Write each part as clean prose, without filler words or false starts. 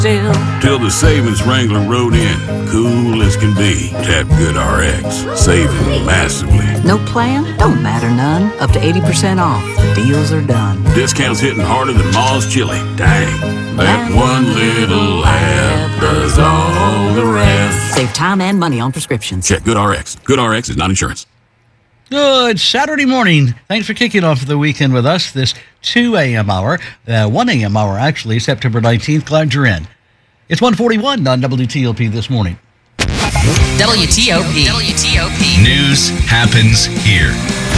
Still, till the savings Wrangler rode in, cool as can be. Tap GoodRx, saving massively. no plan? Don't matter none. Up to 80% off. The deals are done. Discounts hitting harder than Ma's chili. Dang, that one little app does all the rest. Save time and money on prescriptions. Check GoodRx. GoodRx is not insurance. Good Saturday morning. Thanks for kicking off the weekend with us this 2 a.m. hour, 1 a.m. hour actually, September 19th. Glad you're in. It's 1:41 on WTOP this morning. WTOP. News happens here.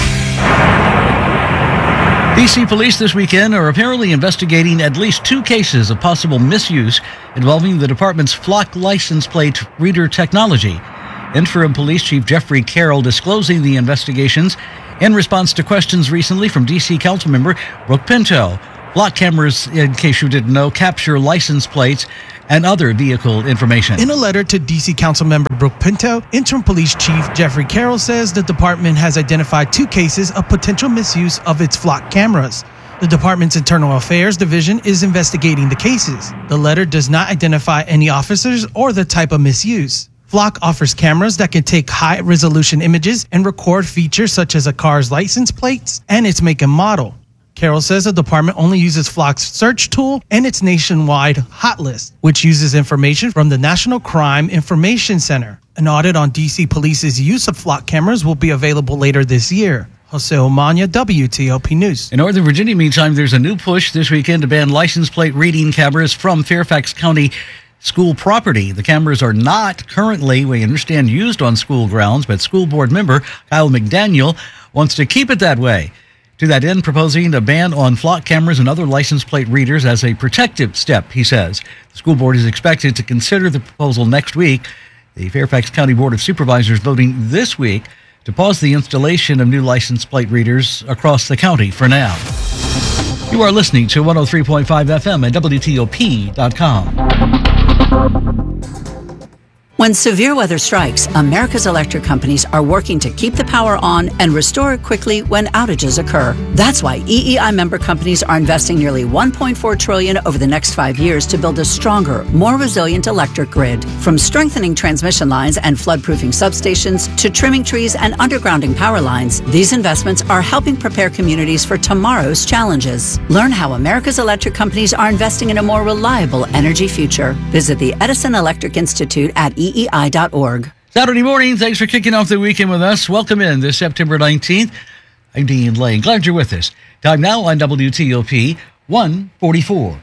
D.C. police this weekend are apparently investigating at least 2 cases of possible misuse involving the department's Flock license plate reader technology. Interim Police Chief Jeffrey Carroll disclosing the investigations in response to questions recently from D.C. Councilmember Brooke Pinto. Flock cameras, in case you didn't know, capture license plates and other vehicle information. In a letter to D.C. Councilmember Brooke Pinto, Interim Police Chief Jeffrey Carroll says the department has identified 2 cases of potential misuse of its Flock cameras. The department's Internal Affairs Division is investigating the cases. The letter does not identify any officers or the type of misuse. Flock offers cameras that can take high-resolution images and record features such as a car's license plates and its make and model. Carroll says the department only uses Flock's search tool and its nationwide hot list, which uses information from the National Crime Information Center. An audit on D.C. Police's use of Flock cameras will be available later this year. Jose Omania, WTOP News. In Northern Virginia, meantime, there's a new push this weekend to ban license plate reading cameras from Fairfax County school property. The cameras are not currently, we understand, used on school grounds, but school board member Kyle McDaniel wants to keep it that way. To that end, proposing a ban on Flock cameras and other license plate readers as a protective step, he says. The school board is expected to consider the proposal next week. The Fairfax County Board of Supervisors voting this week to pause the installation of new license plate readers across the county for now. You are listening to 103.5 FM at WTOP.com. When severe weather strikes, America's electric companies are working to keep the power on and restore it quickly when outages occur. That's why EEI member companies are investing nearly $1.4 trillion over the next 5 years to build a stronger, more resilient electric grid. From strengthening transmission lines and flood-proofing substations to trimming trees and undergrounding power lines, these investments are helping prepare communities for tomorrow's challenges. Learn how America's electric companies are investing in a more reliable energy future. Visit the Edison Electric Institute at EEI.org. Saturday morning, thanks for kicking off the weekend with us. Welcome in this September 19th. I'm Dean Lane. Glad you're with us. Time now on WTOP 144.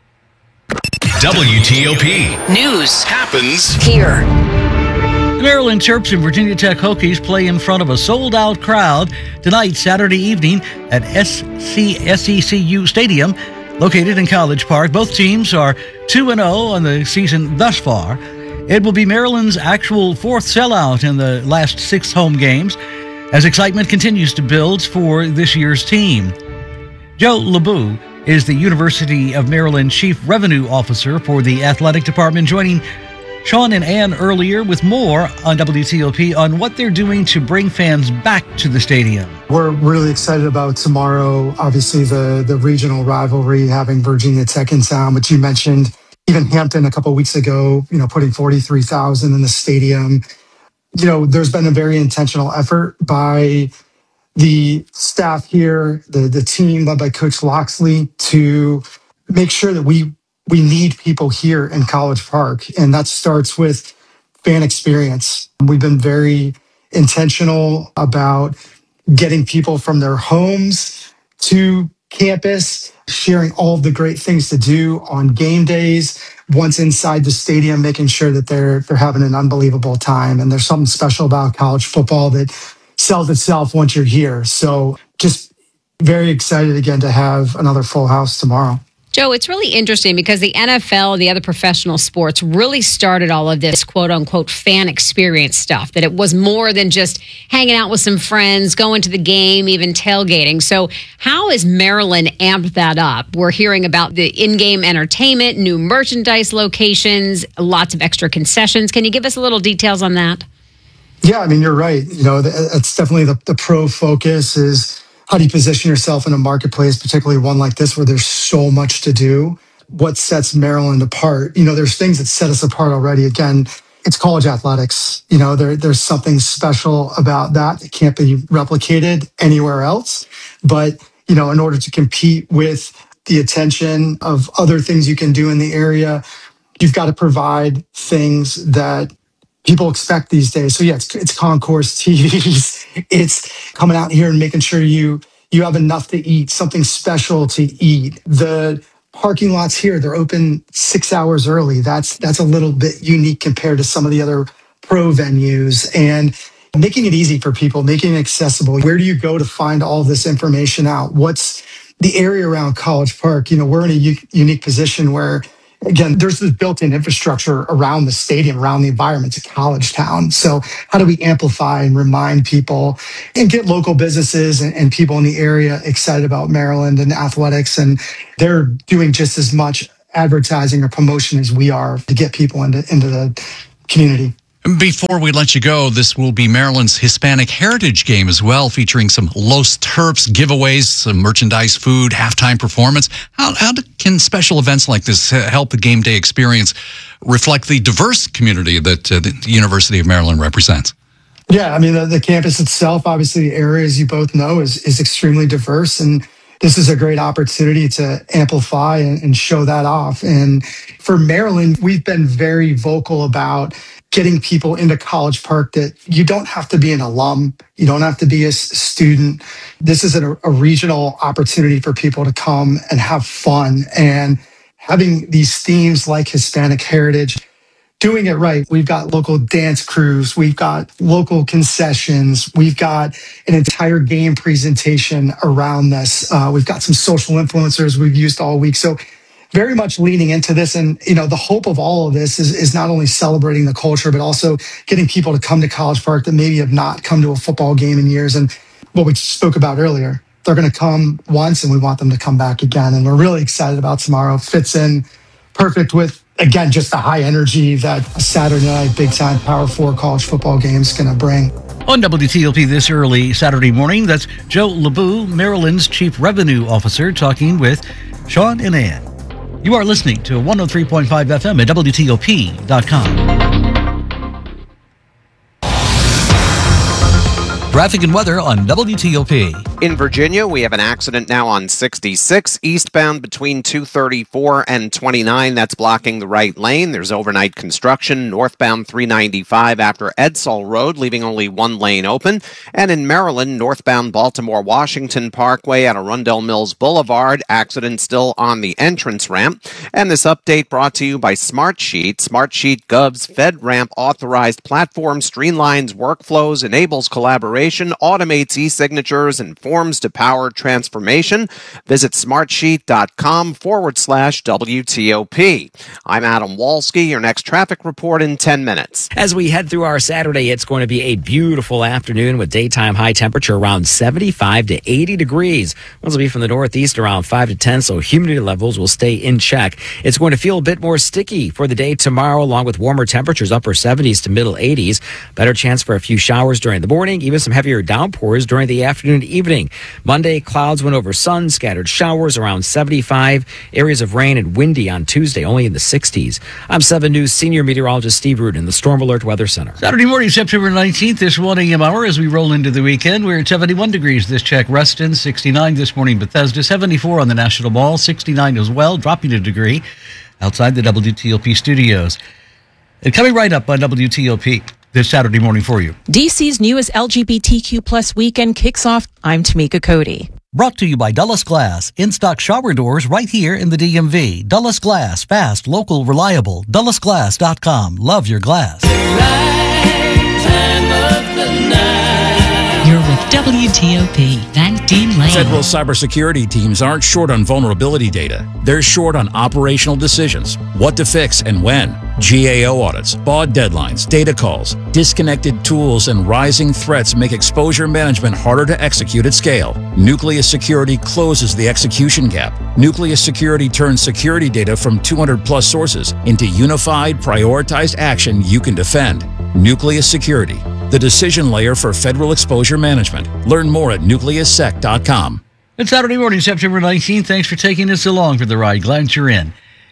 WTOP. News happens Here. The Maryland Terps and Virginia Tech Hokies play in front of a sold-out crowd tonight, Saturday evening at SECU Stadium, located in College Park. Both teams are 2-0 on the season thus far. It will be Maryland's actual 4th sellout in the last 6 home games as excitement continues to build for this year's team. Joe LeBoux is the University of Maryland Chief Revenue Officer for the athletic department, joining Sean and Ann earlier with more on WTOP on what they're doing to bring fans back to the stadium. We're really excited about tomorrow. Obviously, the regional rivalry, having Virginia Tech in town, but you mentioned even Hampton a couple of weeks ago, putting 43,000 in the stadium. There's been a very intentional effort by the staff here, the team led by Coach Loxley, to make sure that we need people here in College Park. And that starts with fan experience. We've been very intentional about getting people from their homes to campus, sharing all of the great things to do on game days. Once inside the stadium, making sure that they're having an unbelievable time. And there's something special about college football that sells itself once you're here. So just very excited again to have another full house tomorrow. Joe, it's really interesting because the NFL and the other professional sports really started all of this quote-unquote fan experience stuff, that it was more than just hanging out with some friends, going to the game, even tailgating. So how has Maryland amped that up? We're hearing about the in-game entertainment, new merchandise locations, lots of extra concessions. Can you give us a little details on that? Yeah, you're right. It's definitely the pro focus is how do you position yourself in a marketplace, particularly one like this where there's so much to do. what sets Maryland apart, there's things that set us apart already. Again, it's college athletics. There's something special about that that can't be replicated anywhere else. But, in order to compete with the attention of other things you can do in the area, you've got to provide things that people expect these days. So yeah, it's concourse TVs. It's coming out here and making sure you have enough to eat, something special to eat. The parking lots here, they're open 6 hours early. That's a little bit unique compared to some of the other pro venues, and making it easy for people, making it accessible. Where do you go to find all this information out? What's the area around College Park? We're in a unique position where, again, there's this built-in infrastructure around the stadium, around the environment. It's a college town. So how do we amplify and remind people and get local businesses and people in the area excited about Maryland and athletics? And they're doing just as much advertising or promotion as we are to get people into the community. Before we let you go, this will be Maryland's Hispanic Heritage Game as well, featuring some Los Terps giveaways, some merchandise, food, halftime performance. How can special events like this help the game day experience reflect the diverse community that the University of Maryland represents? Yeah, I mean, the campus itself, obviously, the area, as you both know, is extremely diverse. And this is a great opportunity to amplify and show that off. And for Maryland, we've been very vocal about getting people into College Park, that you don't have to be an alum. You don't have to be a student. This is a regional opportunity for people to come and have fun. And having these themes like Hispanic heritage, doing it right. We've got local dance crews. We've got local concessions. We've got an entire game presentation around this. We've got some social influencers we've used all week. So very much leaning into this. And, the hope of all of this is not only celebrating the culture, but also getting people to come to College Park that maybe have not come to a football game in years. And what we spoke about earlier, they're going to come once and we want them to come back again. And we're really excited about tomorrow. Fits in perfect with, again, just the high energy that a Saturday night, big time Power 4 college football game is going to bring. On WTOP this early Saturday morning, that's Joe LeBoux, Maryland's Chief Revenue Officer, talking with Sean and Ann. You are listening to 103.5 FM at WTOP.com. Traffic and weather on WTOP. In Virginia, we have an accident now on 66 eastbound between 234 and 29. That's blocking the right lane. There's overnight construction northbound 395 after Edsall Road, leaving only one lane open. And in Maryland, northbound Baltimore-Washington Parkway at Arundel Mills Boulevard, accident still on the entrance ramp. And this update brought to you by Smartsheet. Smartsheet Gov's FedRAMP authorized platform streamlines workflows, enables collaboration, automates e-signatures, and forms to power transformation. Visit smartsheet.com/WTOP. I'm Adam Walski. Your next traffic report in 10 minutes. As we head through our Saturday, it's going to be a beautiful afternoon with daytime high temperature around 75 to 80 degrees. Winds will be from the northeast around 5 to 10, so humidity levels will stay in check. It's going to feel a bit more sticky for the day tomorrow, along with warmer temperatures, upper 70s to middle 80s. Better chance for a few showers during the morning, even some heavier downpours during the afternoon and evening. Monday, clouds went over sun, scattered showers around 75, areas of rain and windy on Tuesday, only in the 60s. I'm 7 News senior meteorologist Steve Rudin, the Storm Alert Weather Center. Saturday morning, September 19th, this 1 a.m. hour as we roll into the weekend. We're at 71 degrees this check. Reston, 69 this morning. Bethesda, 74 on the National Mall, 69 as well, dropping a degree outside the WTOP studios. And coming right up on WTOP this Saturday morning for you. DC's newest LGBTQ plus weekend kicks off. I'm Tamika Cody. Brought to you by Dulles Glass. In-stock shower doors right here in the DMV. Dulles Glass. Fast, local, reliable. DullesGlass.com. Love your glass. You're with WTOP, Van Dean Lane. Federal cybersecurity teams aren't short on vulnerability data. They're short on operational decisions, what to fix and when. GAO audits, BAUD deadlines, data calls, disconnected tools, and rising threats make exposure management harder to execute at scale. Nucleus Security closes the execution gap. Nucleus Security turns security data from 200-plus sources into unified, prioritized action you can defend. Nucleus Security, the decision layer for federal exposure management. Learn more at nucleussec.com. It's Saturday morning, September 19th. Thanks for taking us along for the ride. Glad you're in.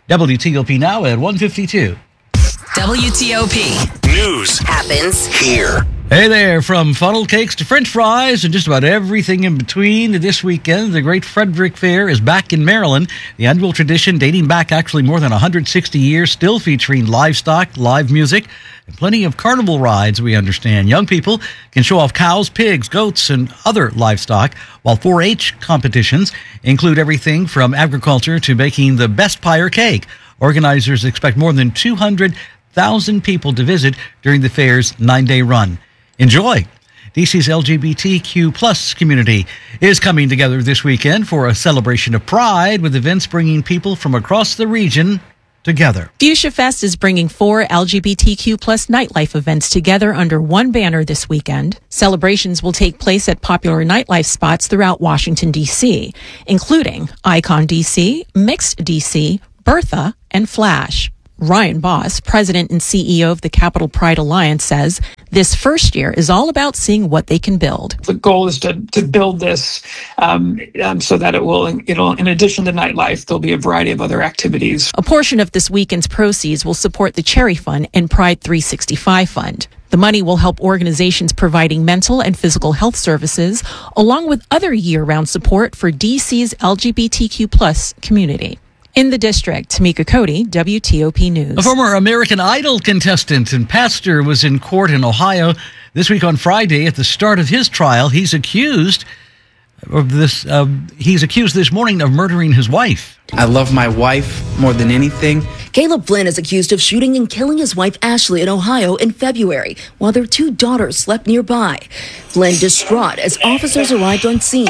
WTOP now at 1:52. WTOP. News Happens here. Hey there, from funnel cakes to French fries and just about everything in between. This weekend, the Great Frederick Fair is back in Maryland. The annual tradition dating back actually more than 160 years, still featuring livestock, live music, and plenty of carnival rides, we understand. Young people can show off cows, pigs, goats, and other livestock, while 4-H competitions include everything from agriculture to baking the best pie or cake. Organizers expect more than 200,000 people to visit during the fair's 9-day run. Enjoy! DC's LGBTQ plus community is coming together this weekend for a celebration of pride, with events bringing people from across the region together. Fuchsia Fest is bringing 4 LGBTQ plus nightlife events together under one banner this weekend. Celebrations will take place at popular nightlife spots throughout Washington, D.C., including Icon D.C., Mixed D.C., Bertha, and Flash. Ryan Boss, president and CEO of the Capital Pride Alliance, says this first year is all about seeing what they can build. The goal is to build this so that it'll, in addition to nightlife, there'll be a variety of other activities. A portion of this weekend's proceeds will support the Cherry Fund and Pride 365 Fund. The money will help organizations providing mental and physical health services, along with other year-round support for DC's LGBTQ plus community. In the district, Tamika Cody, WTOP News. A former American Idol contestant and pastor was in court in Ohio this week on Friday. At the start of his trial, he's accused this morning of murdering his wife. I love my wife more than anything. Caleb Flynn is accused of shooting and killing his wife Ashley in Ohio in February while their 2 daughters slept nearby. Flynn distraught as officers arrived on scene.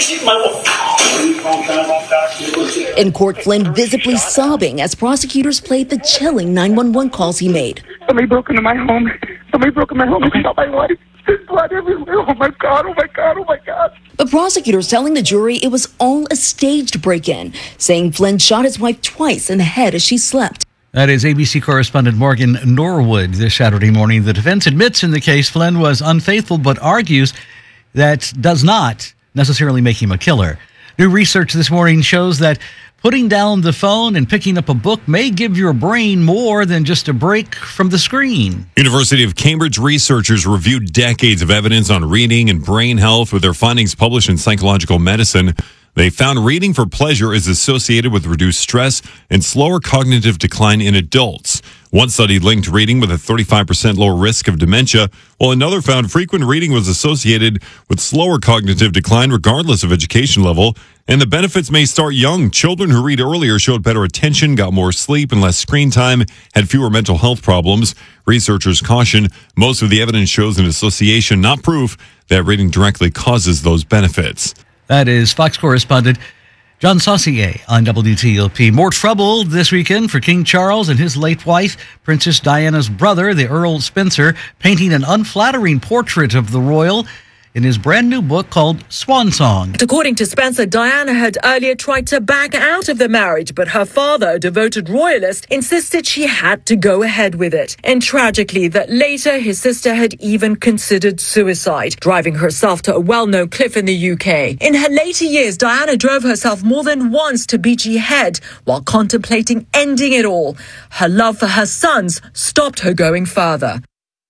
In court, Flynn visibly sobbing as prosecutors played the chilling 911 calls he made. Somebody broke into my home. And shot my wife. There's blood everywhere. Oh my God, oh my God, oh my God. The prosecutors telling the jury it was all a staged break-in, saying Flynn shot his wife twice in the head as she slept. That is ABC correspondent Morgan Norwood this Saturday morning. The defense admits in the case Flynn was unfaithful, but argues that does not necessarily make him a killer. New research this morning shows that putting down the phone and picking up a book may give your brain more than just a break from the screen. University of Cambridge researchers reviewed decades of evidence on reading and brain health with their findings published in Psychological Medicine. They found reading for pleasure is associated with reduced stress and slower cognitive decline in adults. One study linked reading with a 35% lower risk of dementia, while another found frequent reading was associated with slower cognitive decline regardless of education level. And the benefits may start young. Children who read earlier showed better attention, got more sleep and less screen time, had fewer mental health problems. Researchers caution most of the evidence shows an association, not proof, that reading directly causes those benefits. That is Fox correspondent John Saucier on WTOP. More trouble this weekend for King Charles and his late wife, Princess Diana's brother, the Earl Spencer, painting an unflattering portrait of the royal in his brand new book called Swan Song. According to Spencer, Diana had earlier tried to back out of the marriage, but her father, a devoted royalist, insisted she had to go ahead with it. And tragically, that later his sister had even considered suicide, driving herself to a well-known cliff in the UK. In her later years, Diana drove herself more than once to Beachy Head while contemplating ending it all. Her love for her sons stopped her going further.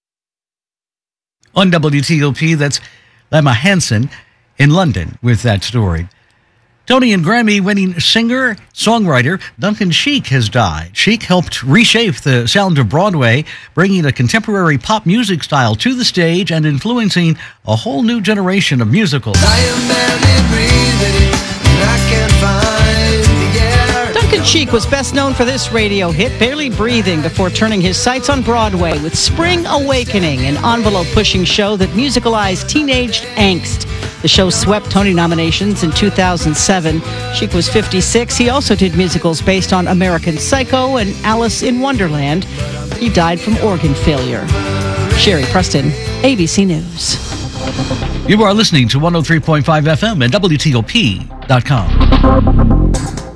On WTOP, that's Lemma Hansen in London with that story. Tony and Grammy-winning singer-songwriter Duncan Sheik has died. Sheik helped reshape the sound of Broadway, bringing a contemporary pop music style to the stage and influencing a whole new generation of musicals. I am barely breathing, and I can't find the air. Duncan Sheik was best known for this radio hit, Barely Breathing, before turning his sights on Broadway with Spring Awakening, an envelope-pushing show that musicalized teenage angst. The show swept Tony nominations in 2007. Sheik was 56. He also did musicals based on American Psycho and Alice in Wonderland. He died from organ failure. Sherry Preston, ABC News. You are listening to 103.5 FM and WTOP.com.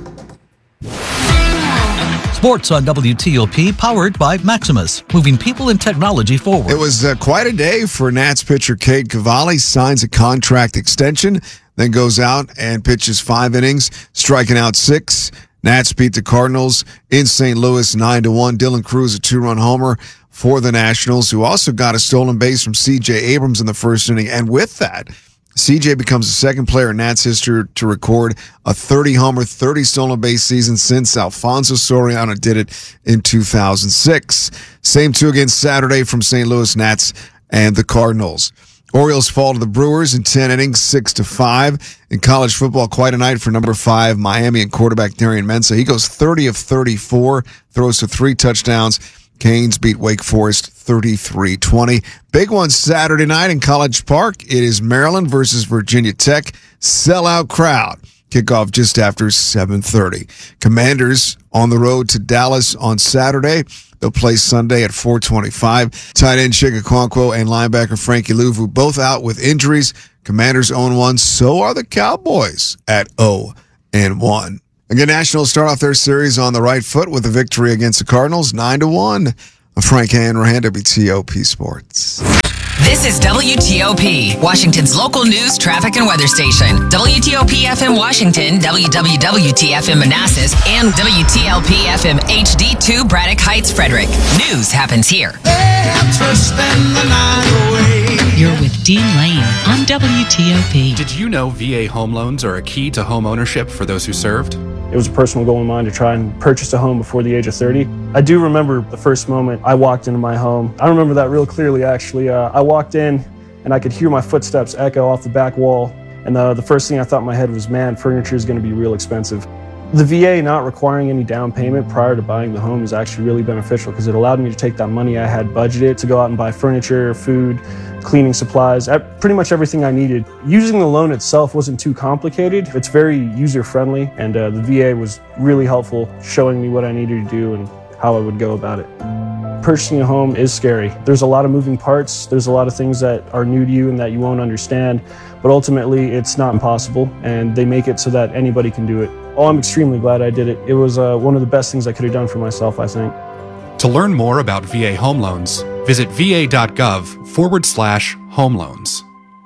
Sports on WTOP, powered by Maximus, moving people and technology forward. It was quite a day for Nats pitcher Cade Cavalli. Signs a contract extension, then goes out and pitches 5 innings, striking out 6. Nats beat the Cardinals in St. Louis 9-1. Dylan Cruz, a 2-run homer for the Nationals, who also got a stolen base from C.J. Abrams in the first inning. And with that, C.J. becomes the second player in Nats history to record a 30-homer, 30 stolen base season since Alfonso Soriano did it in 2006. Same two again Saturday from St. Louis, Nats and the Cardinals. Orioles fall to the Brewers in 10 innings, 6-5. In college football, quite a night for number 5 Miami and quarterback Darian Mensah. He goes 30 of 34, throws for 3 touchdowns. Canes beat Wake Forest 33-20. Big one Saturday night in College Park. It is Maryland versus Virginia Tech. Sellout crowd. Kickoff just after 7:30. Commanders on the road to Dallas on Saturday. They'll play Sunday at 4:25. Tight end Chig Okonkwo and linebacker Frankie Luvu both out with injuries. Commanders 0-1. So are the Cowboys at 0-1. Again, Nationals start off their series on the right foot with a victory against the Cardinals, 9-1. Frank Hanrahan, WTOP Sports. This is WTOP, Washington's local news, traffic, and weather station. WTOP FM Washington, WWWT-FM Manassas, and WTLP-FM HD2 Braddock Heights, Frederick. News happens here. You're with Dean Lane on WTOP. Did you know VA home loans are a key to home ownership for those who served? It was a personal goal of mine to try and purchase a home before the age of 30. I do remember the first moment I walked into my home. I remember that real clearly, actually. I walked in and I could hear my footsteps echo off the back wall. And the first thing I thought in my head was, man, furniture is going to be real expensive. The VA not requiring any down payment prior to buying the home is actually really beneficial because it allowed me to take that money I had budgeted to go out and buy furniture, food, cleaning supplies, pretty much everything I needed. Using the loan itself wasn't too complicated. It's very user-friendly, and the VA was really helpful showing me what I needed to do and how I would go about it. Purchasing a home is scary. There's a lot of moving parts. There's a lot of things that are new to you and that you won't understand, but ultimately it's not impossible, and they make it so that anybody can do it. Oh, I'm extremely glad I did it. It was one of the best things I could have done for myself, I think. To learn more about VA home loans, visit va.gov/home loans.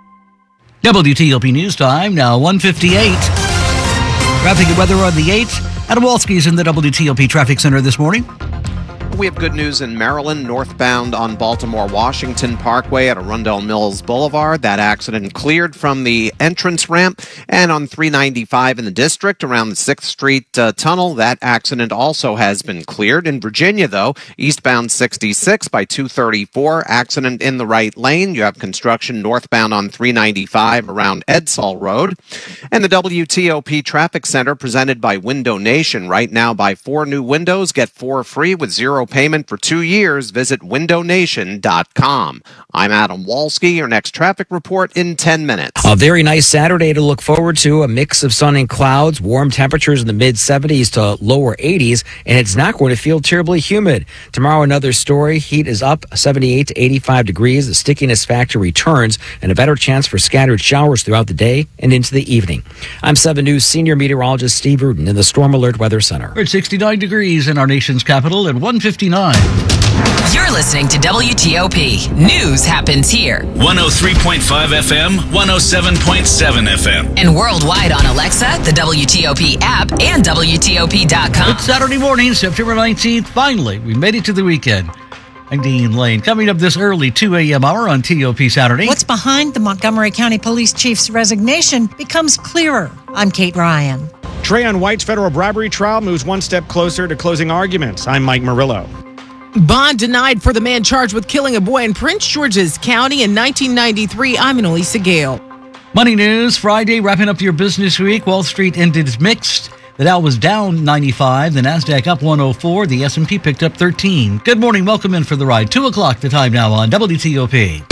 WTOP News Time, now 1:58. Traffic and weather on the 8th. Adam Walski's in the WTOP Traffic Center this morning. We have good news in Maryland, northbound on Baltimore-Washington Parkway at Arundel Mills Boulevard. That accident cleared from the entrance ramp. And on 395 in the district around the 6th Street tunnel, that accident also has been cleared. In Virginia, though, eastbound 66 by 234, accident in the right lane. You have construction northbound on 395 around Edsall Road. And the WTOP Traffic Center presented by Window Nation. Right now, buy 4 new windows, get 4 free with 0 payment for 2 years. Visit windownation.com. I'm Adam Walski. Your next traffic report in 10 minutes. A very nice Saturday to look forward to. A mix of sun and clouds, warm temperatures in the mid-70s to lower 80s, and it's not going to feel terribly humid. Tomorrow, another story. Heat is up 78 to 85 degrees. The stickiness factor returns, and a better chance for scattered showers throughout the day and into the evening. I'm 7 News senior meteorologist Steve Rudin in the Storm Alert Weather Center. We're at 69 degrees in our nation's capital at 1:59. You're listening to WTOP. News happens here. 103.5 FM, 107.7 FM. And worldwide on Alexa, the WTOP app, and WTOP.com. It's Saturday morning, September 19th. Finally, we made it to the weekend. I'm Dean Lane. Coming up this early 2 a.m. hour on TOP Saturday. What's behind the Montgomery County Police Chief's resignation becomes clearer. I'm Kate Ryan. Trayon White's federal bribery trial moves one step closer to closing arguments. I'm Mike Murillo. Bond denied for the man charged with killing a boy in Prince George's County in 1993. I'm Annalisa Gale. Money news Friday, wrapping up your business week. Wall Street ended mixed. The Dow was down 95, the Nasdaq up 104, the S&P picked up 13. Good morning, welcome in for the ride. 2 o'clock the time now on WTOP.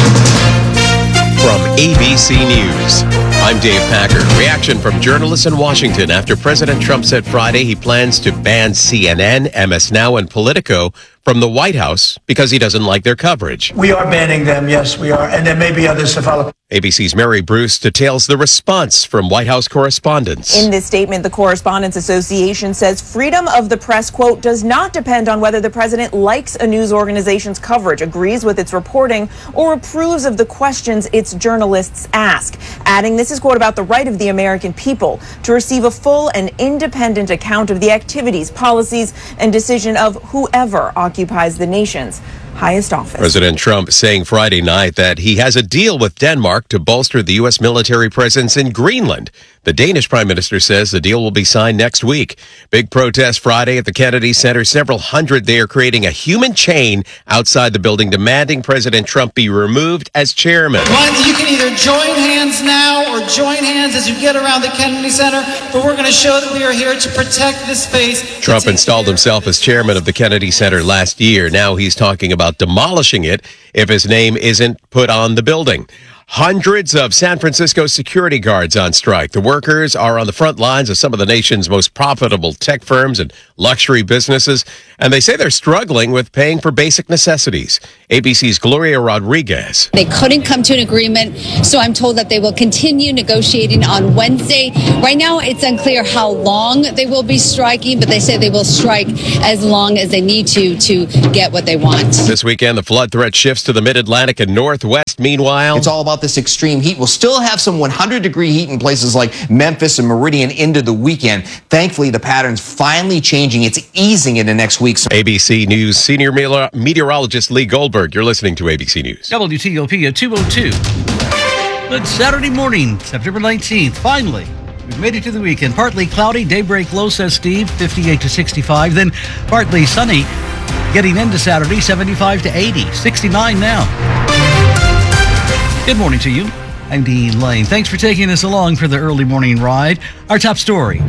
From ABC News, I'm Dave Packer. Reaction from journalists in Washington after President Trump said Friday he plans to ban CNN, MS Now, and Politico from the White House because he doesn't like their coverage. We are banning them, yes, we are. And there may be others to follow. ABC's Mary Bruce details the response from White House correspondents. In this statement, the Correspondents Association says freedom of the press, quote, does not depend on whether the president likes a news organization's coverage, agrees with its reporting, or approves of the questions its journalists ask. Adding, this is, quote, about the right of the American people to receive a full and independent account of the activities, policies, and decision of whoever occupies the nation's highest office. President Trump saying Friday night that he has a deal with Denmark to bolster the U.S. military presence in Greenland. The Danish prime minister says the deal will be signed next week. Big protest Friday at the Kennedy Center. Several hundred there creating a human chain outside the building demanding President Trump be removed as chairman. You can either join hands now or join hands as you get around the Kennedy Center, but we're going to show that we are here to protect this space. Trump installed himself as chairman of the Kennedy Center last year. Now he's talking about demolishing it if his name isn't put on the building. Hundreds of San Francisco security guards on strike. The workers are on the front lines of some of the nation's most profitable tech firms and luxury businesses, and they say they're struggling with paying for basic necessities. ABC's Gloria Rodriguez. They couldn't come to an agreement, so I'm told that they will continue negotiating on Wednesday. Right now, it's unclear how long they will be striking, but they say they will strike as long as they need to get what they want. This weekend, the flood threat shifts to the Mid-Atlantic and Northwest. Meanwhile, it's all about this extreme heat. We'll still have some 100-degree heat in places like Memphis and Meridian into the weekend. Thankfully, the pattern's finally changing. It's easing into next week. ABC News senior meteorologist Lee Goldberg. You're listening to ABC News. WTOP at 2:02. Good Saturday morning, September 19th. Finally, we've made it to the weekend. Partly cloudy, daybreak low, says Steve, 58 to 65. Then partly sunny, getting into Saturday, 75 to 80. 69 now. Good morning to you. I'm Dean Lane. Thanks for taking us along for the early morning ride. Our top story.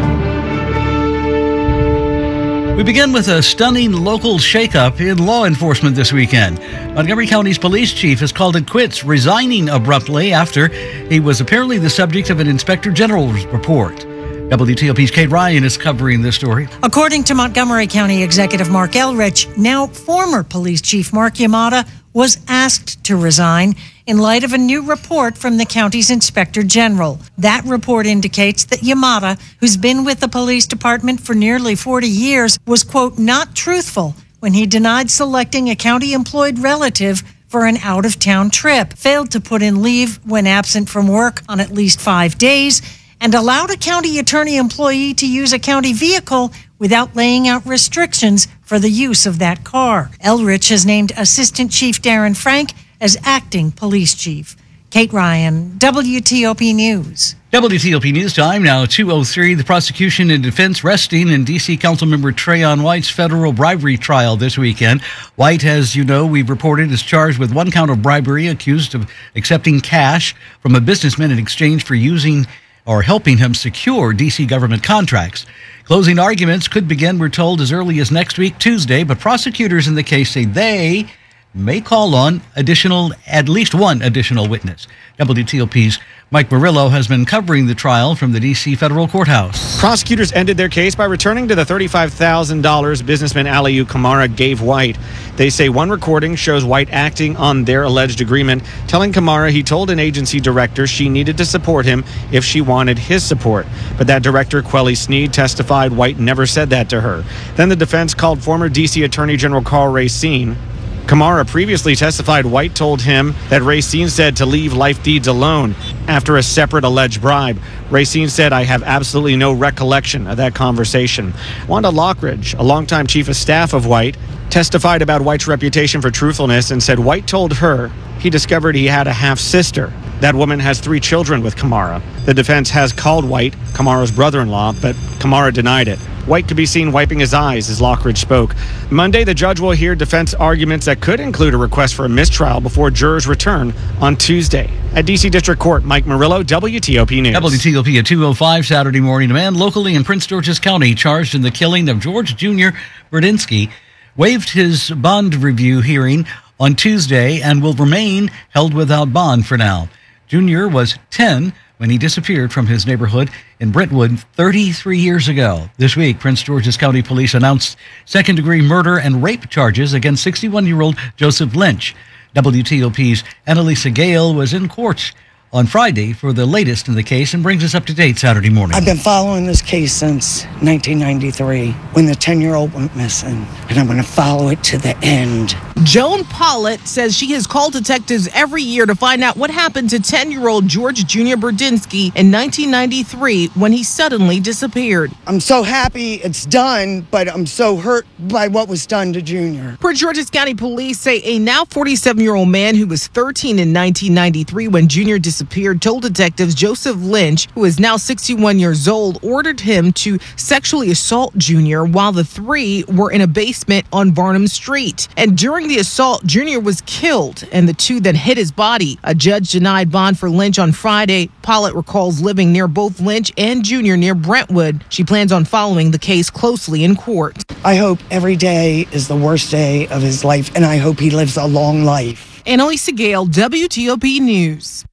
We begin with a stunning local shakeup in law enforcement this weekend. Montgomery County's police chief has called it quits, resigning abruptly after he was apparently the subject of an inspector general's report. WTOP's Kate Ryan is covering this story. According to Montgomery County Executive Mark Elrich, now former police chief Mark Yamada was asked to resign in light of a new report from the county's inspector general. That report indicates that Yamada, who's been with the police department for nearly 40 years, was, quote, not truthful when he denied selecting a county-employed relative for an out-of-town trip, failed to put in leave when absent from work on at least 5 days, and allowed a county attorney employee to use a county vehicle without laying out restrictions for the use of that car. Elrich has named Assistant Chief Darren Frank as acting police chief. Kate Ryan, WTOP News. WTOP News Time, now 2:03. The prosecution and defense resting in D.C. Councilmember Trayon White's federal bribery trial this weekend. White, as you know, we've reported, is charged with one count of bribery, accused of accepting cash from a businessman in exchange for using or helping him secure D.C. government contracts. Closing arguments could begin, we're told, as early as next week, Tuesday, but prosecutors in the case say they may call on at least one additional witness. WTOP's Mike Murillo has been covering the trial from the D.C. federal courthouse. Prosecutors ended their case by returning to the $35,000 businessman Aliu Kamara gave White. They say one recording shows White acting on their alleged agreement, telling Kamara he told an agency director she needed to support him if she wanted his support. But that director, Quelly Sneed, testified White never said that to her. Then the defense called former D.C. Attorney General Karl Racine. Kamara previously testified White told him that Racine said to leave Life Deeds alone after a separate alleged bribe. Racine said, I have absolutely no recollection of that conversation. Wanda Lockridge, a longtime chief of staff of White, testified about White's reputation for truthfulness and said White told her he discovered he had a half-sister. That woman has 3 children with Kamara. The defense has called White Kamara's brother-in-law, but Kamara denied it. White could be seen wiping his eyes as Lockridge spoke. Monday, the judge will hear defense arguments that could include a request for a mistrial before jurors return on Tuesday. At D.C. District Court, Mike Murillo, WTOP News. WTOP at 2:05 Saturday morning. A man locally in Prince George's County charged in the killing of George Jr. Burdinsky waived his bond review hearing on Tuesday and will remain held without bond for now. Jr. was 10 when he disappeared from his neighborhood in Brentwood 33 years ago. This week, Prince George's County Police announced second-degree murder and rape charges against 61-year-old Joseph Lynch. WTOP's Annalisa Gale was in court on Friday for the latest in the case and brings us up to date Saturday morning. I've been following this case since 1993 when the 10-year-old went missing, and I'm going to follow it to the end. Joan Pollitt says she has called detectives every year to find out what happened to 10-year-old George Jr. Burdinsky in 1993 when he suddenly disappeared. I'm so happy it's done, but I'm so hurt by what was done to Junior. Prince George's County Police say a now 47-year-old man who was 13 in 1993 when Junior disappeared told detectives Joseph Lynch, who is now 61 years old, ordered him to sexually assault Junior while the three were in a basement on Barnum Street. And during the assault, Junior was killed, and the two then hid his body. A judge denied bond for Lynch on Friday. Pollitt recalls living near both Lynch and Junior near Brentwood. She plans on following the case closely in court. I hope every day is the worst day of his life, and I hope he lives a long life. Annalisa Gale, WTOP News.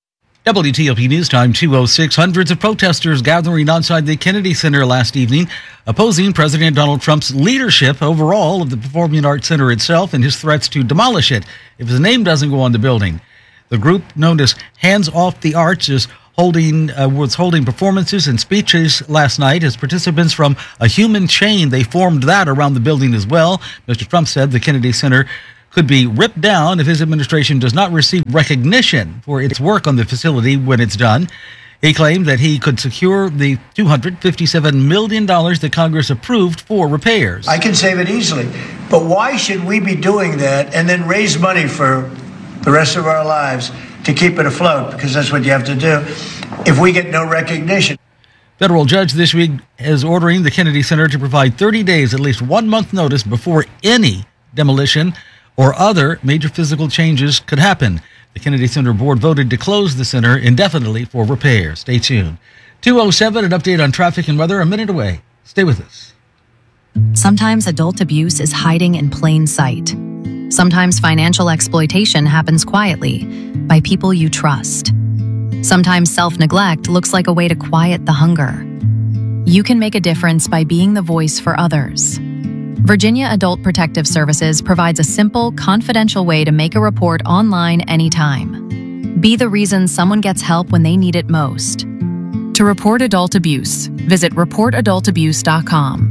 WTOP News Time 2:06. Hundreds of protesters gathering outside the Kennedy Center last evening, opposing President Donald Trump's leadership overall of the Performing Arts Center itself and his threats to demolish it if his name doesn't go on the building. The group, known as Hands Off the Arts, was holding performances and speeches last night as participants from a human chain. They formed that around the building as well. Mr. Trump said the Kennedy Center could be ripped down if his administration does not receive recognition for its work on the facility when it's done. He claimed that he could secure the $257 million that Congress approved for repairs. I can save it easily. But why should we be doing that and then raise money for the rest of our lives to keep it afloat? Because that's what you have to do if we get no recognition. Federal judge this week is ordering the Kennedy Center to provide 30 days, at least 1 month notice before any demolition or other major physical changes could happen. The Kennedy Center board voted to close the center indefinitely for repairs. Stay tuned. 2:07, an update on traffic and weather a minute away. Stay with us. Sometimes adult abuse is hiding in plain sight. Sometimes financial exploitation happens quietly by people you trust. Sometimes self-neglect looks like a way to quiet the hunger. You can make a difference by being the voice for others. Virginia Adult Protective Services provides a simple, confidential way to make a report online anytime. Be the reason someone gets help when they need it most. To report adult abuse, visit reportadultabuse.com.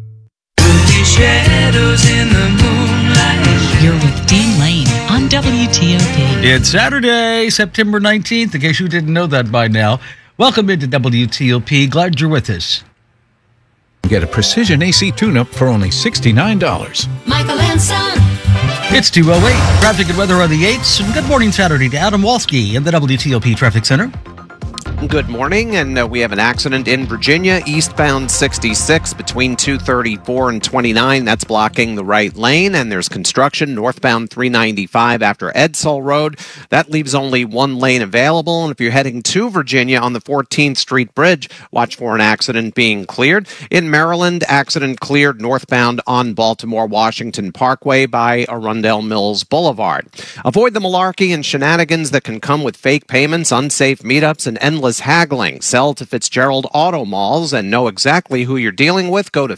You're with Dean Lane on WTOP. It's Saturday, September 19th, in case you didn't know that by now. Welcome into WTOP. Glad you're with us. Get a precision AC tune-up for only $69. Michael and Son. It's 2:08. Traffic and weather on the 8s. And good morning Saturday to Adam Walski in the WTOP Traffic Center. Good morning, and we have an accident in Virginia, eastbound 66 between 234 and 29. That's blocking the right lane, and there's construction northbound 395 after Edsall Road. That leaves only one lane available, and if you're heading to Virginia on the 14th Street Bridge, watch for an accident being cleared. In Maryland, accident cleared northbound on Baltimore-Washington Parkway by Arundel Mills Boulevard. Avoid the malarkey and shenanigans that can come with fake payments, unsafe meetups, and endless haggling. Sell to Fitzgerald Auto Malls and know exactly who you're dealing with. Go to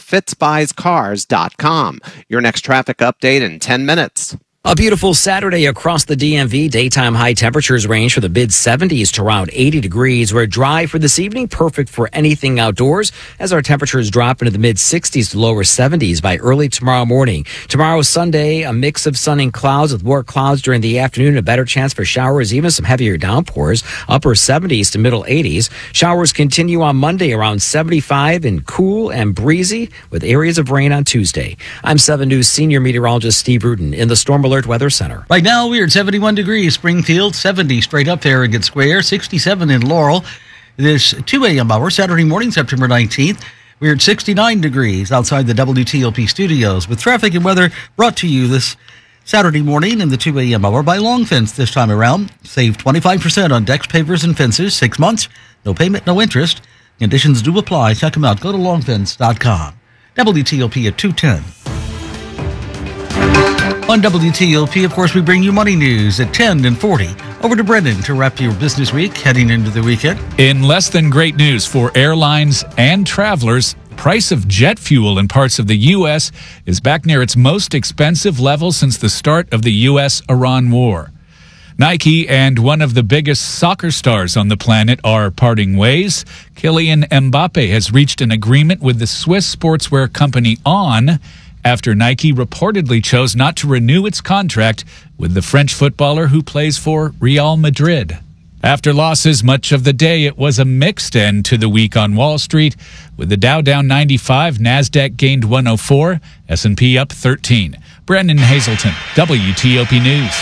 fitzbuyscars.com. Your next traffic update in 10 minutes. A beautiful Saturday across the DMV. Daytime high temperatures range for the mid-70s to around 80 degrees. We're dry for this evening, perfect for anything outdoors, as our temperatures drop into the mid-60s to lower 70s by early tomorrow morning. Tomorrow, Sunday, a mix of sun and clouds with more clouds during the afternoon, a better chance for showers, even some heavier downpours, upper 70s to middle 80s. Showers continue on Monday around 75 and cool and breezy with areas of rain on Tuesday. I'm 7 News senior meteorologist Steve Rudin in the Storm Alert Weather Center. Right now, we're at 71 degrees, Springfield, 70 straight up Farragut Square, 67 in Laurel. This 2 a.m. hour, Saturday morning, September 19th. We're at 69 degrees outside the WTOP studios with traffic and weather brought to you this Saturday morning in the 2 a.m. hour by Long Fence this time around. Save 25% on decks, pavers, and fences. 6 months, no payment, no interest. Conditions do apply. Check them out. Go to longfence.com. WTOP at 2:10. On WTOP, of course, we bring you money news at 10 and 40. Over to Brendan to wrap your business week heading into the weekend. In less than great news for airlines and travelers, price of jet fuel in parts of the U.S. is back near its most expensive level since the start of the U.S.-Iran war. Nike and one of the biggest soccer stars on the planet are parting ways. Kylian Mbappe has reached an agreement with the Swiss sportswear company On after Nike reportedly chose not to renew its contract with the French footballer who plays for Real Madrid. After losses much of the day, it was a mixed end to the week on Wall Street, with the Dow down 95, NASDAQ gained 104, S&P up 13. Brendan Hazelton, WTOP News.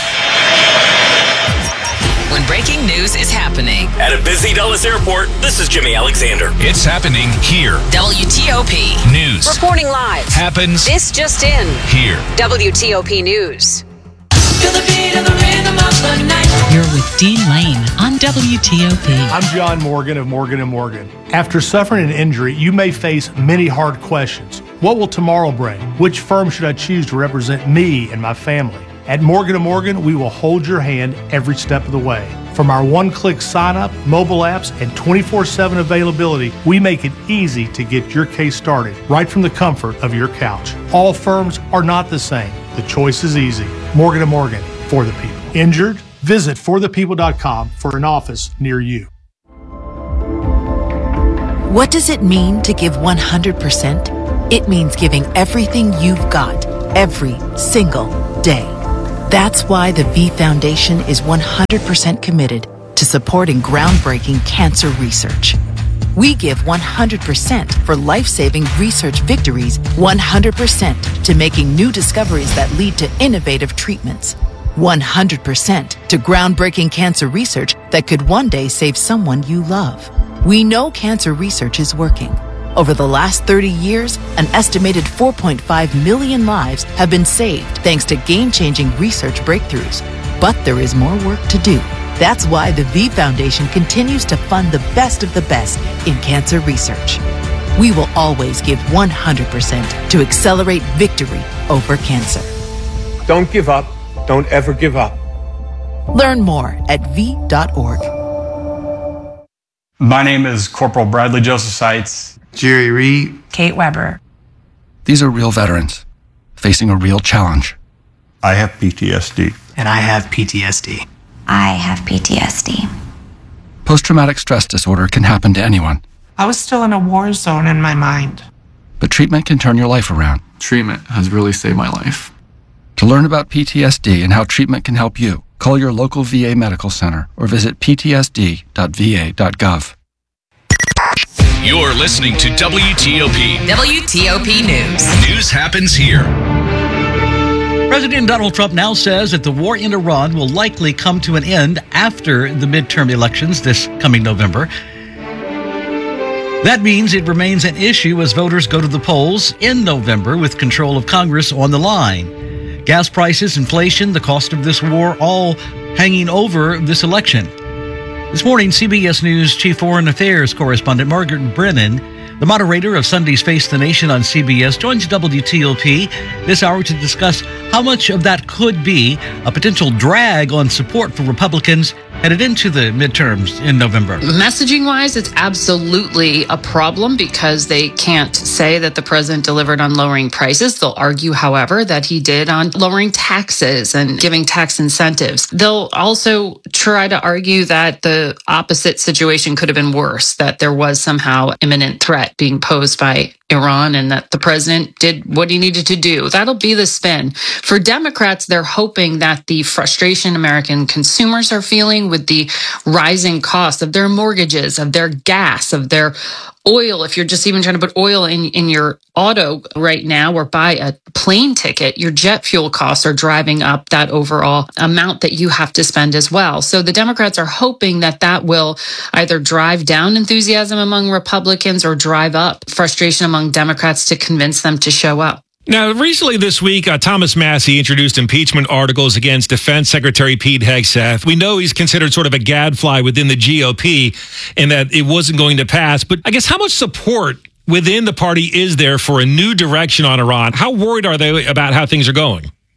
When breaking news is happening at a busy Dulles airport, this is Jimmy Alexander. It's happening here. WTOP News reporting live happens this just in here. WTOP News. Feel the beat of the rhythm of the night. You're with Dean Lane on WTOP. I'm John Morgan of Morgan & Morgan. After suffering an injury, you may face many hard questions. What will tomorrow bring? Which firm should I choose to represent me and my family? At Morgan & Morgan, we will hold your hand every step of the way. From our one-click sign-up, mobile apps, and 24/7 availability, we make it easy to get your case started right from the comfort of your couch. All firms are not the same. The choice is easy. Morgan & Morgan, for the people. Injured? Visit forthepeople.com for an office near you. What does it mean to give 100%? It means giving everything you've got, every single day. That's why the V Foundation is 100% committed to supporting groundbreaking cancer research. We give 100% for life-saving research victories, 100% to making new discoveries that lead to innovative treatments, 100% to groundbreaking cancer research that could one day save someone you love. We know cancer research is working. Over the last 30 years, an estimated 4.5 million lives have been saved thanks to game-changing research breakthroughs. But there is more work to do. That's why the V Foundation continues to fund the best of the best in cancer research. We will always give 100% to accelerate victory over cancer. Don't give up. Don't ever give up. Learn more at v.org. My name is Corporal Bradley Joseph Seitz. Jerry Reed. Kate Weber. These are real veterans facing a real challenge. I have PTSD. And I have PTSD. I have PTSD. Post-traumatic stress disorder can happen to anyone. I was still in a war zone in my mind. But treatment can turn your life around. Treatment has really saved my life. To learn about PTSD and how treatment can help you, call your local VA medical center or visit ptsd.va.gov. You're listening to WTOP. WTOP News. News happens here. President Donald Trump now says that the war in Iran will likely come to an end after the midterm elections this coming November. That means it remains an issue as voters go to the polls in November with control of Congress on the line. Gas prices, inflation, the cost of this war, all hanging over this election. This morning, CBS News Chief Foreign Affairs Correspondent Margaret Brennan, the moderator of Sunday's Face the Nation on CBS, joins WTOP this hour to discuss how much of that could be a potential drag on support for Republicans headed into the midterms in November. Messaging-wise, it's absolutely a problem because they can't say that the president delivered on lowering prices. They'll argue, however, that he did on lowering taxes and giving tax incentives. They'll also try to argue that the opposite situation could have been worse, that there was somehow imminent threat being posed by Iran and that the president did what he needed to do. That'll be the spin. For Democrats, they're hoping that the frustration American consumers are feeling with the rising cost of their mortgages, of their gas, of their oil. If you're just even trying to put oil in your auto right now or buy a plane ticket, your jet fuel costs are driving up that overall amount that you have to spend as well. So the Democrats are hoping that that will either drive down enthusiasm among Republicans or drive up frustration among Democrats to convince them to show up. Now, recently this week, Thomas Massie introduced impeachment articles against Defense Secretary Pete Hegseth. We know he's considered sort of a gadfly within the GOP and that it wasn't going to pass. But I guess how much support within the party is there for a new direction on Iran? How worried are they about how things are going?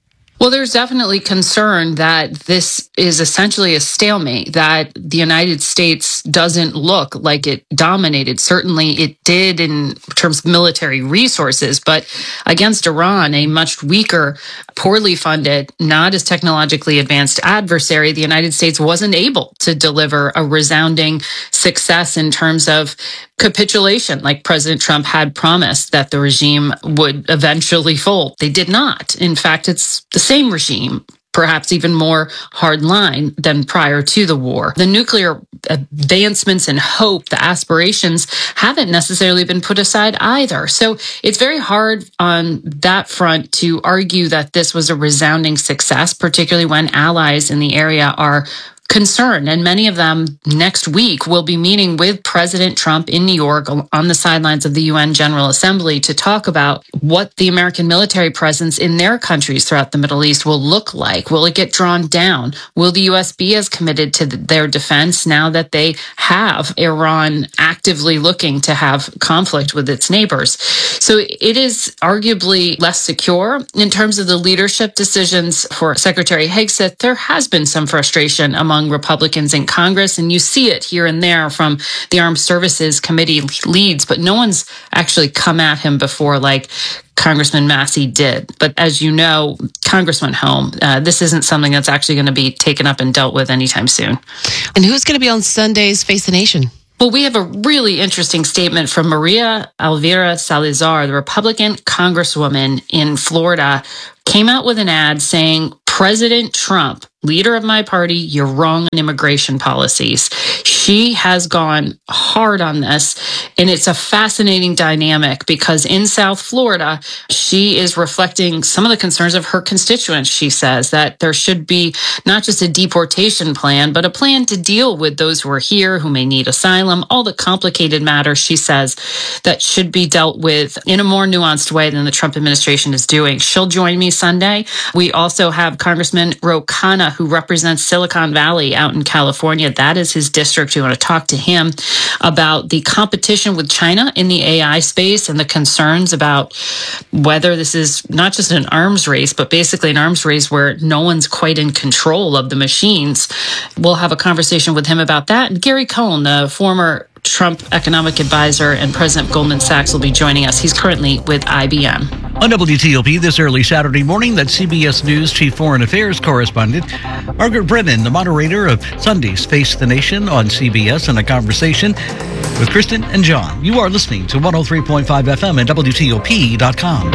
Well, there's definitely concern that this is essentially a stalemate, that the United States doesn't look like it dominated. Certainly it did in terms of military resources, but against Iran, a much weaker, poorly funded, not as technologically advanced adversary, the United States wasn't able to deliver a resounding success in terms of capitulation, like President Trump had promised that the regime would eventually fold. They did not. In fact, it's the same regime, perhaps even more hardline than prior to the war. The nuclear advancements and hope, the aspirations, haven't necessarily been put aside either. So it's very hard on that front to argue that this was a resounding success, particularly when allies in the area are concerned. And many of them next week will be meeting with President Trump in New York on the sidelines of the UN General Assembly to talk about what the American military presence in their countries throughout the Middle East will look like. Will it get drawn down? Will the U.S. be as committed to their defense now that they have Iran actively looking to have conflict with its neighbors? So it is arguably less secure. In terms of the leadership decisions for Secretary Hegseth, there has been some frustration among Republicans in Congress, and you see it here and there from the Armed Services Committee leads, but no one's actually come at him before like Congressman Massey did. But as you know, Congress went home. This isn't something that's actually going to be taken up and dealt with anytime soon. And who's going to be on Sunday's Face the Nation? Well, we have a really interesting statement from Maria Elvira Salazar, the Republican congresswoman in Florida, came out with an ad saying, President Trump, leader of my party, you're wrong on immigration policies. She has gone hard on this, and it's a fascinating dynamic because in South Florida, she is reflecting some of the concerns of her constituents. She says that there should be not just a deportation plan, but a plan to deal with those who are here, who may need asylum, all the complicated matters, she says, that should be dealt with in a more nuanced way than the Trump administration is doing. She'll join me Sunday. We also have Congressman Ro Khanna, who represents Silicon Valley out in California. That is his district. We want to talk to him about the competition with China in the AI space and the concerns about whether this is not just an arms race, but basically an arms race where no one's quite in control of the machines. We'll have a conversation with him about that. And Gary Cohn, the former Trump economic advisor and president of Goldman Sachs, will be joining us. He's currently with IBM. On WTOP this early Saturday morning, that's CBS News Chief Foreign Affairs Correspondent Margaret Brennan, the moderator of Sunday's Face the Nation on CBS, in a conversation with Kristen and John. You are listening to 103.5 FM and WTOP.com.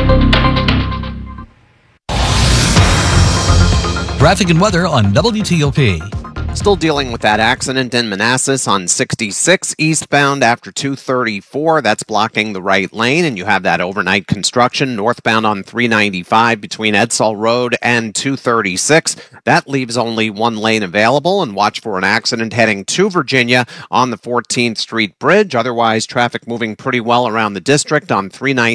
Traffic and weather on WTOP. Still dealing with that accident in Manassas on 66 eastbound after 234. That's blocking the right lane, and you have that overnight construction northbound on 395 between Edsall Road and 236. That leaves only one lane available, and watch for an accident heading to Virginia on the 14th Street Bridge. Otherwise, traffic moving pretty well around the district on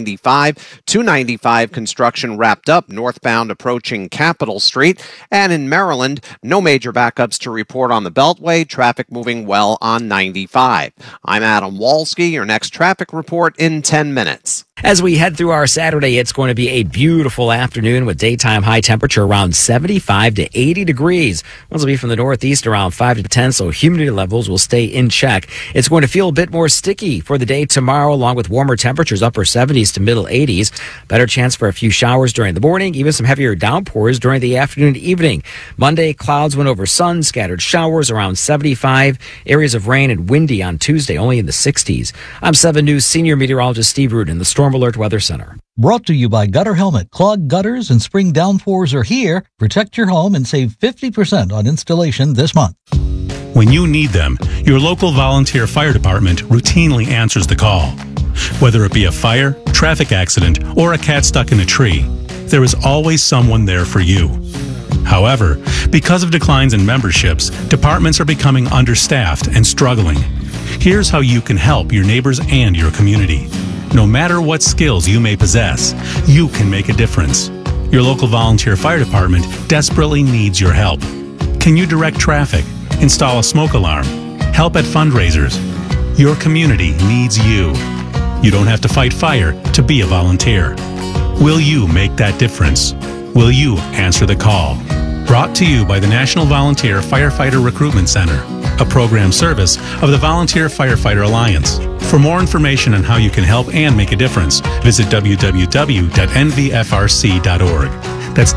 395. 295 construction wrapped up northbound approaching Capitol Street. And in Maryland, no major backups to report on the Beltway, traffic moving well on 95. I'm Adam Walski, your next traffic report in 10 minutes. As we head through our Saturday, it's going to be a beautiful afternoon with daytime high temperature around 75 to 80 degrees. Winds will be from the northeast around 5 to 10, so humidity levels will stay in check. It's going to feel a bit more sticky for the day tomorrow, along with warmer temperatures, upper 70s to middle 80s. Better chance for a few showers during the morning, even some heavier downpours during the afternoon and evening. Monday, clouds went over sun, scattered showers around 75. Areas of rain and windy on Tuesday, only in the 60s. I'm 7 News senior meteorologist Steve Rudin, the Storm Alert Weather Center. Brought to you by Gutter Helmet. Clogged gutters and spring downpours are here. Protect your home and save 50% on installation this month. When you need them, your local volunteer fire department routinely answers the call. Whether it be a fire, traffic accident, or a cat stuck in a tree, there is always someone there for you. However, because of declines in memberships, departments are becoming understaffed and struggling. Here's how you can help your neighbors and your community. No matter what skills you may possess, you can make a difference. Your local volunteer fire department desperately needs your help. Can you direct traffic, install a smoke alarm, help at fundraisers? Your community needs you. You don't have to fight fire to be a volunteer. Will you make that difference? Will you answer the call? Brought to you by the National Volunteer Firefighter Recruitment Center, a program service of the Volunteer Firefighter Alliance. For more information on how you can help and make a difference, visit www.nvfrc.org. That's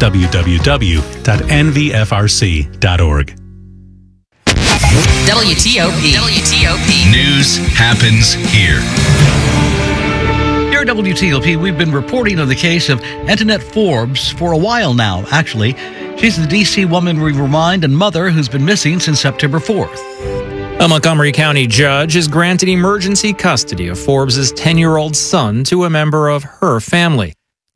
www.nvfrc.org. WTOP. News happens here. Here at WTOP, we've been reporting on the case of Antoinette Forbes for a while now, actually. She's the D.C. woman we remind and mother who's been missing since September 4th. A Montgomery County judge has granted emergency custody of Forbes' 10-year-old son to a member of her family.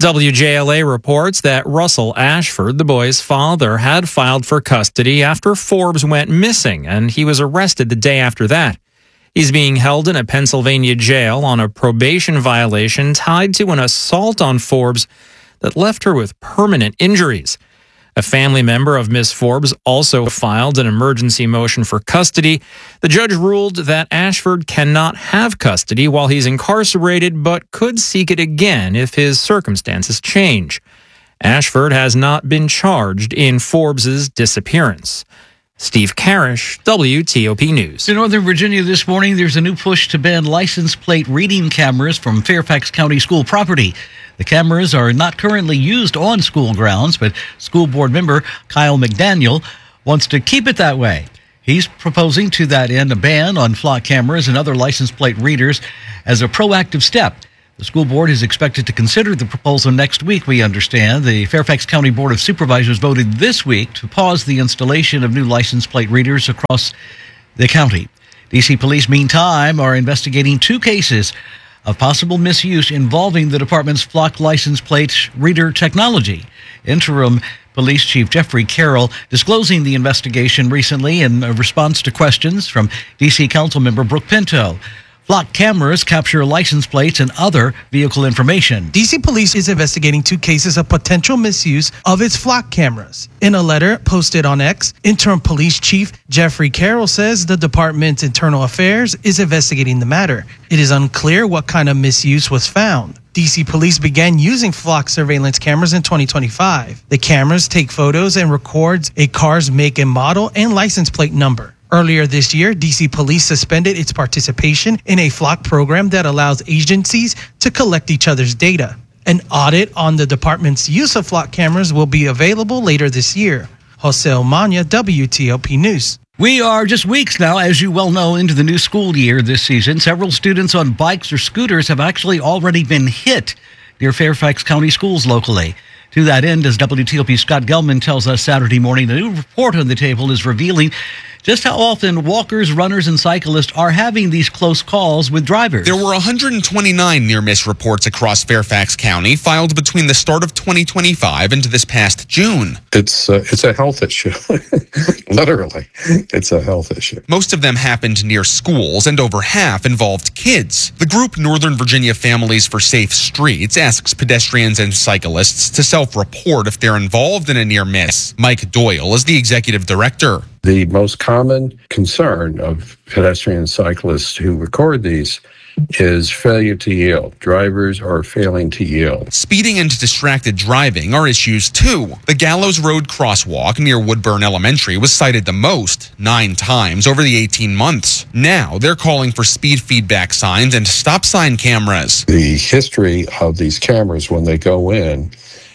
WJLA reports that Russell Ashford, the boy's father, had filed for custody after Forbes went missing, and he was arrested the day after that. He's being held in a Pennsylvania jail on a probation violation tied to an assault on Forbes that left her with permanent injuries. A family member of Miss Forbes also filed an emergency motion for custody. The judge ruled that Ashford cannot have custody while he's incarcerated, but could seek it again if his circumstances change. Ashford has not been charged in Forbes' disappearance. Steve Karish, WTOP News. In Northern Virginia this morning, there's a new push to ban license plate reading cameras from Fairfax County school property. The cameras are not currently used on school grounds, but school board member Kyle McDaniel wants to keep it that way. He's proposing to that end a ban on flock cameras and other license plate readers as a proactive step. The school board is expected to consider the proposal next week, we understand. The Fairfax County Board of Supervisors voted this week to pause the installation of new license plate readers across the county. D.C. police, meantime, are investigating 2 cases of possible misuse involving the department's flock license plate reader technology. Interim Police Chief Jeffrey Carroll disclosing the investigation recently in response to questions from D.C. Councilmember Brooke Pinto. Flock cameras capture license plates and other vehicle information. DC Police is investigating 2 cases of potential misuse of its flock cameras. In a letter posted on X, Interim Police Chief Jeffrey Carroll says the department's internal affairs is investigating the matter. It is unclear what kind of misuse was found. DC Police began using flock surveillance cameras in 2025. The cameras take photos and records a car's make and model and license plate number. Earlier this year, D.C. Police suspended its participation in a flock program that allows agencies to collect each other's data. An audit on the department's use of flock cameras will be available later this year. Jose Omania, WTOP News. We are just weeks now, as you well know, into the new school year this season. Several students on bikes or scooters have actually already been hit near Fairfax County schools locally. To that end, as WTOP's Scott Gelman tells us Saturday morning, the new report on the table is revealing just how often walkers, runners, and cyclists are having these close calls with drivers. There were 129 near-miss reports across Fairfax County filed between the start of 2025 and this past June. It's a health issue. Literally, it's a health issue. Most of them happened near schools, and over half involved kids. The group Northern Virginia Families for Safe Streets asks pedestrians and cyclists to self-report if they're involved in a near-miss. Mike Doyle is the executive director. The most common concern of pedestrian cyclists who record these is failure to yield. Drivers are failing to yield. Speeding and distracted driving are issues too. The Gallows Road crosswalk near Woodburn Elementary was cited the most, 9 times over the 18 months. Now they're calling for speed feedback signs and stop sign cameras. The history of these cameras when they go in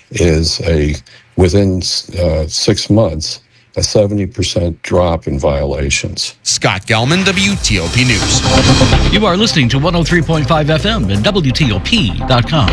is within 6 months, a 70% drop in violations. Scott Gelman, WTOP News. You are listening to 103.5 FM and WTOP.com.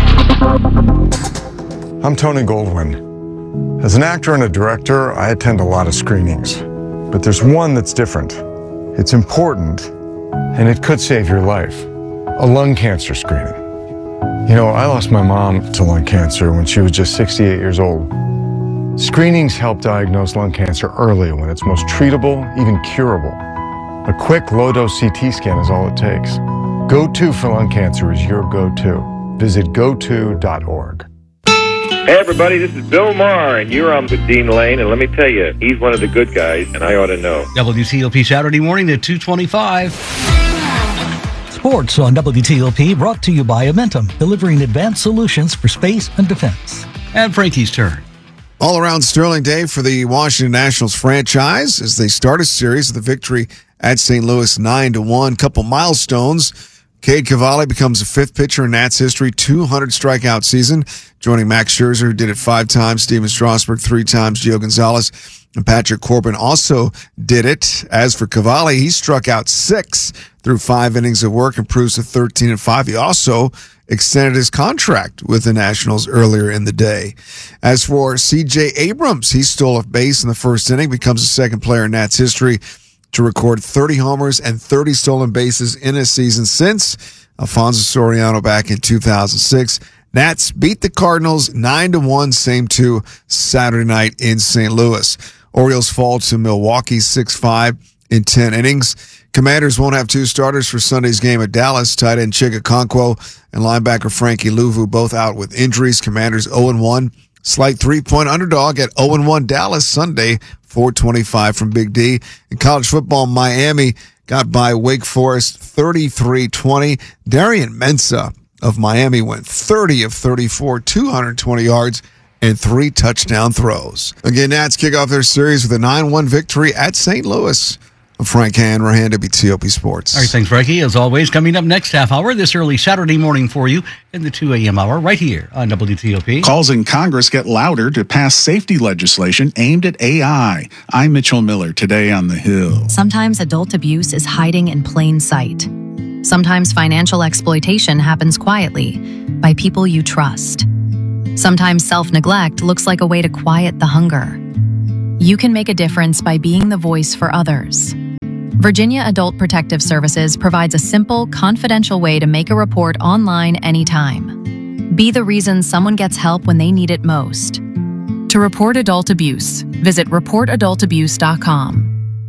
I'm Tony Goldwyn. As an actor and a director, I attend a lot of screenings. But there's one that's different. It's important, and it could save your life. A lung cancer screening. You know, I lost my mom to lung cancer when she was just 68 years old. Screenings help diagnose lung cancer early when it's most treatable, even curable. A quick low-dose CT scan is all it takes. Go-To for lung cancer is your go-to. Visit goto.org. Hey everybody, this is Bill Maher, and you're on with Dean Lane, and let me tell you, he's one of the good guys, and I ought to know. WTOP Saturday morning at 2:25. Sports on WTOP, brought to you by Amentum, delivering advanced solutions for space and defense. And Frankie's turn. All-around sterling day for the Washington Nationals franchise as they start a series with a victory at St. Louis 9-1. Couple milestones. Cade Cavalli becomes the fifth pitcher in Nats history, 200 strikeout season, joining Max Scherzer, who did it 5 times, Steven Strasburg 3 times, Gio Gonzalez, and Patrick Corbin also did it. As for Cavalli, he struck out 6 through 5 innings of work, improves to 13-5. He also extended his contract with the Nationals earlier in the day. As for C.J. Abrams, he stole a base in the first inning, becomes the second player in Nats history to record 30 homers and 30 stolen bases in a season since Alfonso Soriano back in 2006. Nats beat the Cardinals 9-1, same to Saturday night in St. Louis. Orioles fall to Milwaukee 6-5 in 10 innings. Commanders won't have 2 starters for Sunday's game at Dallas. Tight end Chig Okonkwo and linebacker Frankie Louvu both out with injuries. Commanders 0-1. Slight 3-point underdog at 0-1 Dallas Sunday, 425 from Big D. In college football, Miami got by Wake Forest 33-20. Darian Mensah of Miami went 30 of 34, 220 yards, and 3 touchdown throws. Again, Nats kick off their series with a 9-1 victory at St. Louis. Frank Hanrahan, WTOP Sports. All right, thanks, Frankie. As always, coming up next half hour, this early Saturday morning for you in the 2 a.m. hour, right here on WTOP. Calls in Congress get louder to pass safety legislation aimed at AI. I'm Mitchell Miller, today on The Hill. Sometimes adult abuse is hiding in plain sight. Sometimes financial exploitation happens quietly by people you trust. Sometimes self-neglect looks like a way to quiet the hunger. You can make a difference by being the voice for others. Virginia Adult Protective Services provides a simple, confidential way to make a report online anytime. Be the reason someone gets help when they need it most. To report adult abuse, visit reportadultabuse.com.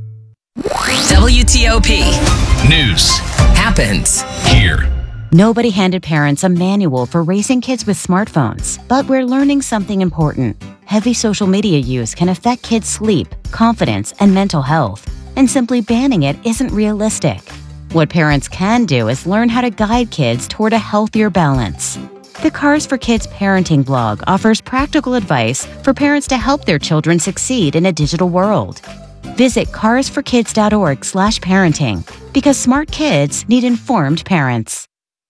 WTOP. News Happens here. Nobody handed parents a manual for raising kids with smartphones, but we're learning something important. Heavy social media use can affect kids' sleep, confidence, and mental health, and simply banning it isn't realistic. What parents can do is learn how to guide kids toward a healthier balance. The Cars for Kids parenting blog offers practical advice for parents to help their children succeed in a digital world. Visit carsforkids.org/parenting because smart kids need informed parents.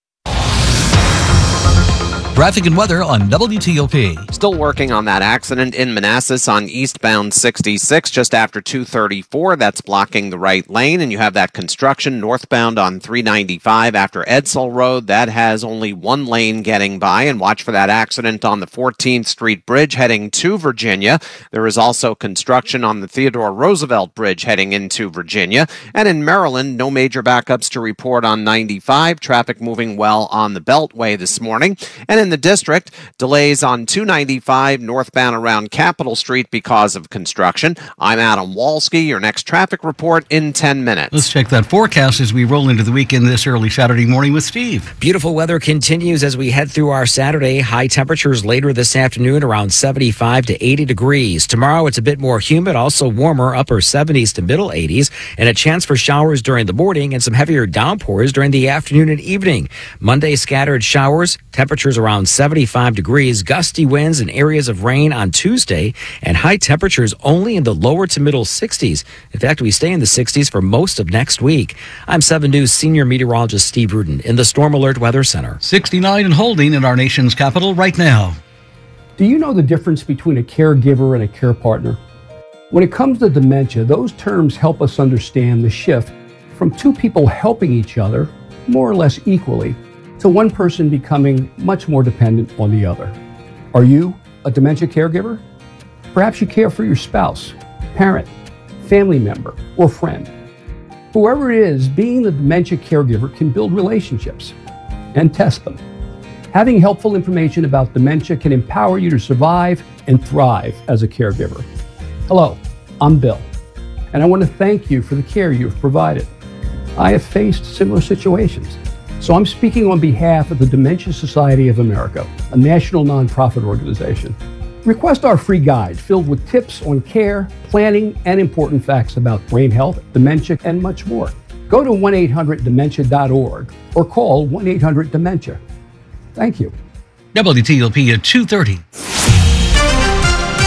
Traffic and weather on WTOP. Still working on that accident in Manassas on eastbound 66 just after 234. That's blocking the right lane. And you have that construction northbound on 395 after Edsall Road. That has only one lane getting by. And watch for that accident on the 14th Street Bridge heading to Virginia. There is also construction on the Theodore Roosevelt Bridge heading into Virginia. And in Maryland, no major backups to report on 95. Traffic moving well on the Beltway this morning. And in the district, delays on 295 northbound around Capitol Street because of construction. I'm Adam Walski. Your next traffic report in 10 minutes. Let's check that forecast as we roll into the weekend this early Saturday morning with Steve. Beautiful weather continues as we head through our Saturday. High temperatures later this afternoon around 75 to 80 degrees. Tomorrow it's a bit more humid, also warmer, upper 70s to middle 80s, and a chance for showers during the morning and some heavier downpours during the afternoon and evening. Monday, scattered showers, temperatures around 75 degrees, gusty winds and areas of rain on Tuesday, and high temperatures only in the lower to middle 60s. In fact, we stay in the 60s for most of next week. I'm 7 News senior meteorologist Steve Rudin in the Storm Alert Weather Center. 69 and holding in our nation's capital right now. Do you know the difference between a caregiver and a care partner? When it comes to dementia, those terms help us understand the shift from 2 people helping each other more or less equally to one person becoming much more dependent on the other. Are you a dementia caregiver? Perhaps you care for your spouse, parent, family member, or friend. Whoever it is, being the dementia caregiver can build relationships and test them. Having helpful information about dementia can empower you to survive and thrive as a caregiver. Hello, I'm Bill, and I want to thank you for the care you've provided. I have faced similar situations. So I'm speaking on behalf of the Dementia Society of America, a national nonprofit organization. Request our free guide filled with tips on care, planning, and important facts about brain health, dementia, and much more. Go to 1-800-DEMENTIA.org or call 1-800-DEMENTIA. Thank you. WTOP at 2:30.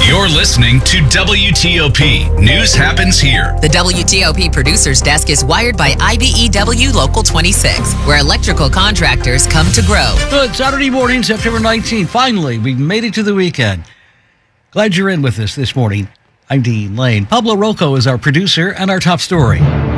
You're listening to WTOP. News happens here. The WTOP producer's desk is wired by IBEW Local 26, where electrical contractors come to grow. Good Saturday morning, September 19th. Finally, we made it to the weekend. Glad you're in with us this morning. I'm Dean Lane. Pablo Rocco is our producer and our top story.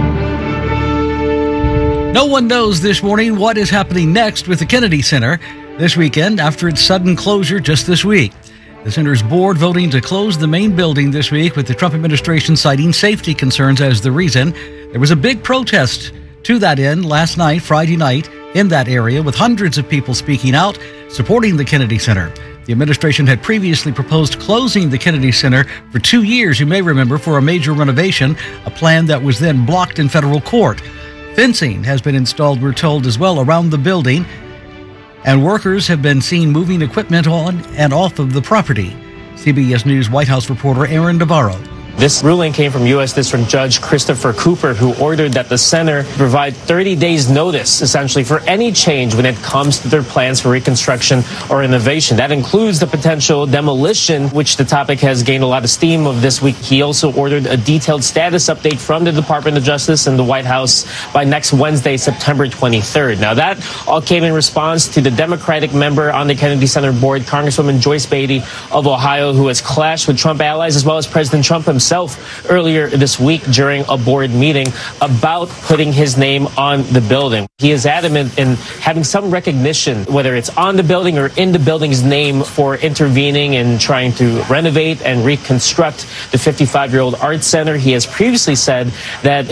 No one knows this morning what is happening next with the Kennedy Center this weekend after its sudden closure just this week. The center's board voting to close the main building this week, with the Trump administration citing safety concerns as the reason. There was a big protest to that end last night, Friday night, in that area, with hundreds of people speaking out, supporting the Kennedy Center. The administration had previously proposed closing the Kennedy Center for 2 years, you may remember, for a major renovation, a plan that was then blocked in federal court. Fencing has been installed, we're told, as well around the building, and workers have been seen moving equipment on and off of the property. CBS News White House reporter Aaron Navarro. This ruling came from U.S. District Judge Christopher Cooper, who ordered that the center provide 30 days notice, essentially, for any change when it comes to their plans for reconstruction or renovation. That includes the potential demolition, which the topic has gained a lot of steam of this week. He also ordered a detailed status update from the Department of Justice and the White House by next Wednesday, September 23rd. Now, that all came in response to the Democratic member on the Kennedy Center board, Congresswoman Joyce Beatty of Ohio, who has clashed with Trump allies as well as President Trump himself earlier this week during a board meeting about putting his name on the building. He is adamant in having some recognition, whether it's on the building or in the building's name, for intervening and trying to renovate and reconstruct the 55-year-old Art Center. He has previously said that